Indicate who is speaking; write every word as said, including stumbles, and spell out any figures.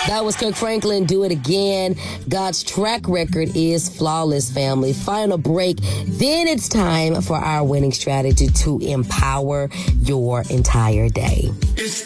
Speaker 1: That was Kirk Franklin, Do It Again. God's track record is flawless, family. Final break. Then it's time for our winning strategy to empower your entire day.